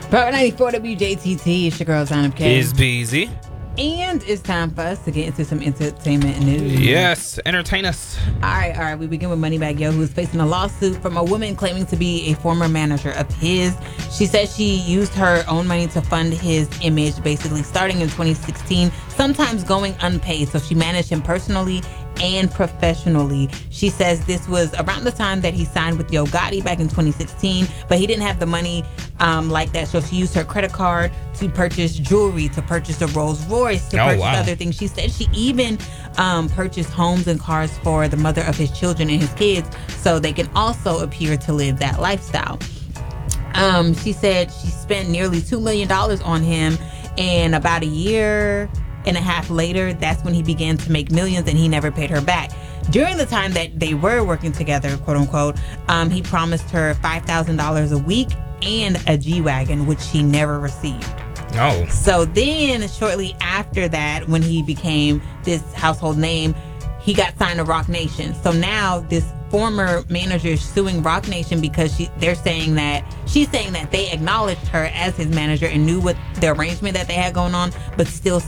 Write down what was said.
Power 94 WJTT. It's your girl, Zana K. It's Beezy. And it's time for us to get into some entertainment news. Yes, entertain us. All right. We begin with Moneybagg Yo, who's facing a lawsuit from a woman claiming to be a former manager of his. She says she used her own money to fund his image, basically starting in 2016, sometimes going unpaid. So she managed him personally and professionally. She says this was around the time that he signed with Yo Gotti back in 2016, but he didn't have the money like that. So she used her credit card to purchase jewelry, to purchase a Rolls Royce, to purchase other things. She said she even purchased homes and cars for the mother of his children and his kids so they can also appear to live that lifestyle. She said she spent nearly $2 million on him, and about a year and a half later, that's when he began to make millions, and he never paid her back. During the time that they were working together, quote unquote, he promised her $5,000 a week and a G-Wagon, which she never received. Oh. So then, shortly after that, when he became this household name, he got signed to Roc Nation. So now this former manager is suing Roc Nation because she's saying that they acknowledged her as his manager and knew what the arrangement that they had going on, but still